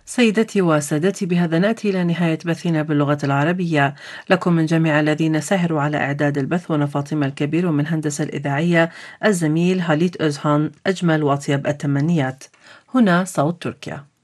سيدتي وسادتي، بهذا نأتي إلى نهاية بثنا باللغة العربية. لكم من جميع الذين ساهروا على إعداد البث، وأنا فاطمة الكبير، ومن هندسة الإذاعية الزميل هاليت أزهان، أجمل وأطيب التمنيات. هنا صوت تركيا.